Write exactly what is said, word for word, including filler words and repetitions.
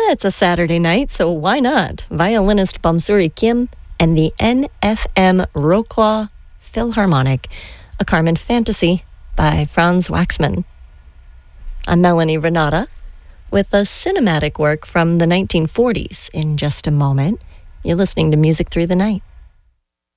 it's a Saturday night, so why not? Violinist Bamsuri Kim and the N F M Wroclaw Philharmonic, a Carmen Fantasy by Franz Waxman. I'm Melanie Renata with a cinematic work from the nineteen forties. In just a moment, you're listening to Music Through the Night.